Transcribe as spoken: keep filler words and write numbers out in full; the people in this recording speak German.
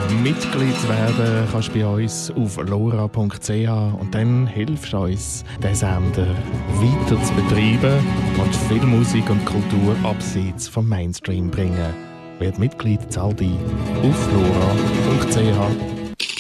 Mitglied werden kannst du bei uns auf lora punkt c h und dann hilfst du uns, den Sender weiter zu betreiben und viel Musik und Kultur abseits vom Mainstream bringen. Werd Mitglied, zahl dich auf lora punkt c h.